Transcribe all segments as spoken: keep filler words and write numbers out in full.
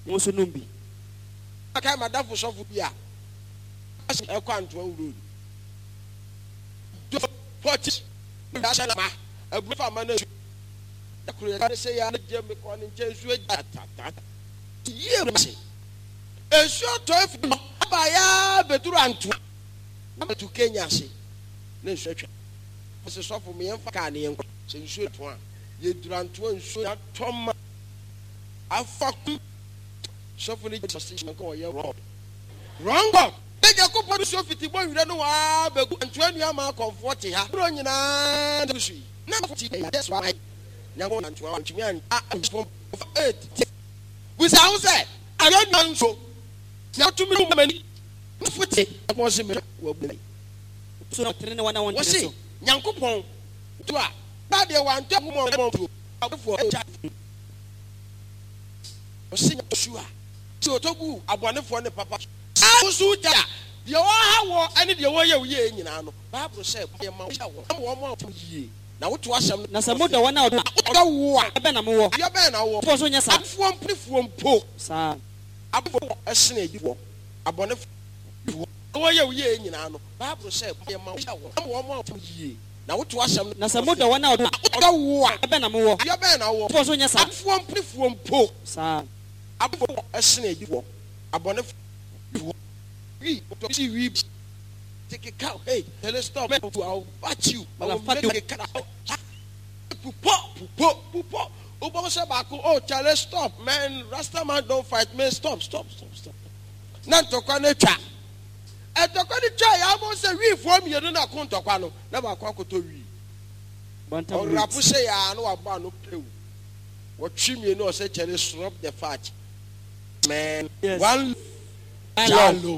Moso numbi. Okay, madam for sofu bia. I can't road. Forty. That's a ma. A brief man. The creator say, I let me call in change with that. Yes. A short time by a Beturantu. Number to Kenya. Say, no search. Was a soft for me and Fakani and since you one. You drank two and so that Tom. I fuck shuffling position and call your wrong. Wrong. Take a couple of Sophie boy, you don't know why, but twenty year mark of forty. I'm running on the street. That's why. Now, one and two and eight. Without that, I don't know so. Now, to me, many. I was in the so one I want to see. Young coupon. To a bad one, double more for a child. Sing sure. So, Togu, I want to phone the papa. I was so there. You are how I need your way away in Ano. Barbara said, I'm one more year. Now, what was some Nasamuda one out? I been a more. You been a war. Was on your son. From Plifon Po, sir. Up for a snake. I want to go away in Ano. Barbara said, I'm one more year. Now, what was some Nasamuda one out? I been a more. You been a war. Was on your son. From Plifon Po, sir. Up for a snake. I want to see we take a cow. Hey, tell us stop. I'll bat you. I'll make a cow. Oh, tell us stop, man. Rasta man don't fight me. Stop, stop, stop, stop. Not to Quanacha. At the Quanacha, I almost say we form you don't know Quano. Never quack to we. But Rapuse, I know about no play. What Chimney knows, say, tell us drop the fat. Man, one love.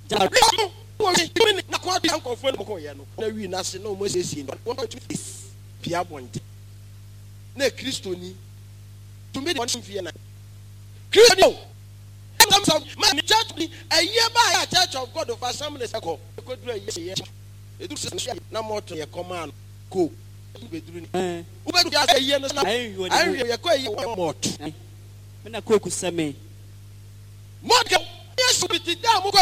Pia Bonte. Ne Christo ni. To me, one fear. Christo. Man, church me a year by a church of God of Assembly. I could do a year. It was no more to a command. Go. I more. When I cook with Sammy. What? Yes,